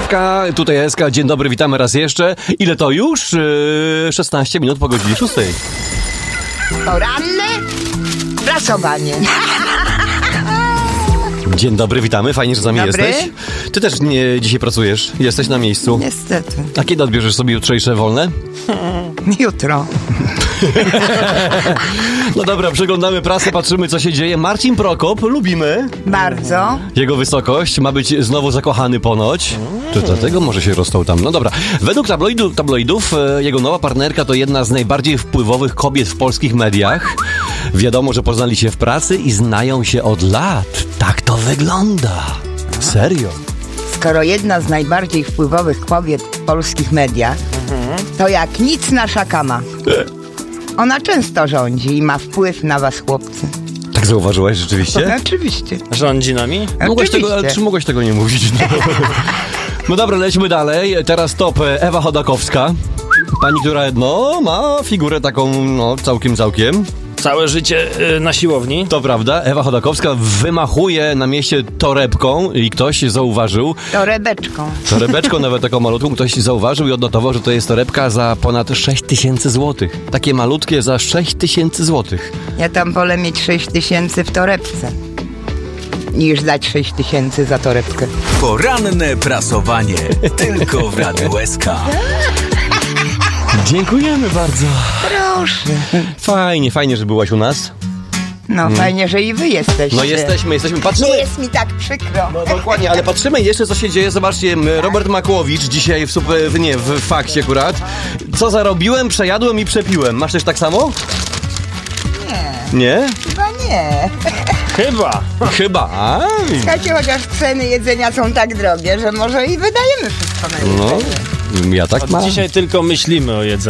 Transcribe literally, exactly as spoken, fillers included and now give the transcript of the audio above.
Eska, tutaj Eska, dzień dobry, witamy raz jeszcze. Ile to już? Yy, szesnaście minut po godzinie szóstej. Poranne prasowanie. Dzień dobry, witamy, fajnie, że z nami Dobry. jesteś. Ty też nie, dzisiaj pracujesz, jesteś na miejscu. Niestety. A kiedy odbierzesz sobie jutrzejsze wolne? Jutro. No dobra, przeglądamy prasę, patrzymy, co się dzieje. Marcin Prokop, lubimy. Bardzo. Jego wysokość ma być znowu zakochany ponoć. Czy dlatego może się rozstał tam? No dobra. Według tabloidu, tabloidów e, jego nowa partnerka to jedna z najbardziej wpływowych kobiet w polskich mediach. Wiadomo, że poznali się w pracy i znają się od lat. Tak to wygląda. Serio. Skoro jedna z najbardziej wpływowych kobiet w polskich mediach, to jak nic nasza kama. Ona często rządzi i ma wpływ na was, chłopcy. Tak zauważyłeś rzeczywiście? Oczywiście. Rządzi nami? Mogłeś tego, ale Oczywiście. czy mogłeś tego nie mówić? No. No dobra, lećmy dalej. Teraz top Ewa Chodakowska. Pani, która no, ma figurę taką, no, całkiem, całkiem. Całe życie y, na siłowni. To prawda, Ewa Chodakowska wymachuje na mieście torebką i ktoś zauważył, Torebeczką. torebeczką nawet taką malutką, ktoś zauważył i odnotował, że to jest torebka za ponad sześć tysięcy złotych. Takie malutkie za sześć tysięcy złotych. Ja tam wolę mieć sześć tysięcy w torebce, niż dać sześć tysięcy za torebkę. Poranne prasowanie. Tylko w Radiu S K. Dziękujemy bardzo. Proszę. Fajnie, fajnie, że byłaś u nas. No fajnie, że i wy jesteście. No jesteśmy, jesteśmy, Nie patrzymy. jest mi tak przykro. No dokładnie, ale patrzymy jeszcze, co się dzieje. Zobaczcie, Robert Makłowicz dzisiaj w, super, w nie, w fakcie akurat. Co zarobiłem, przejadłem i przepiłem. Masz też tak samo? Nie, Nie? chyba nie. Chyba. Chyba. A, Słuchajcie, chociaż ceny jedzenia są tak drogie, że może i wydajemy wszystko na no, jedzenie. ja tak Od mam. dzisiaj tylko myślimy o jedzeniu.